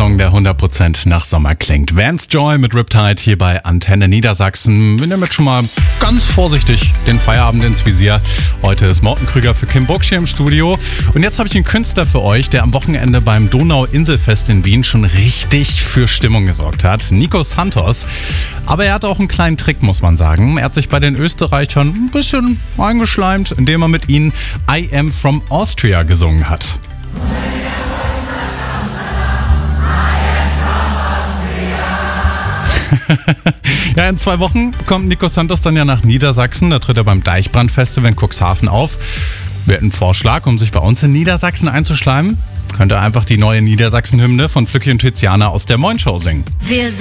Song, der 100% nach Sommer klingt. Vance Joy mit Riptide hier bei Antenne Niedersachsen. Wir nehmen jetzt schon mal ganz vorsichtig den Feierabend ins Visier. Heute ist Morten Krüger für Kim Buck hier im Studio. Und jetzt habe ich einen Künstler für euch, der am Wochenende beim Donau-Inselfest in Wien schon richtig für Stimmung gesorgt hat. Nico Santos. Aber er hat auch einen kleinen Trick, muss man sagen. Er hat sich bei den Österreichern ein bisschen eingeschleimt, indem er mit ihnen I Am From Austria gesungen hat. Ja, in 2 Wochen kommt Nico Santos dann ja nach Niedersachsen. Da tritt er beim Deichbrand-Festival in Cuxhaven auf. Wir hätten einen Vorschlag, um sich bei uns in Niedersachsen einzuschleimen. Könnt ihr einfach die neue Niedersachsen-Hymne von Flücki und Tiziana aus der Moin Show singen.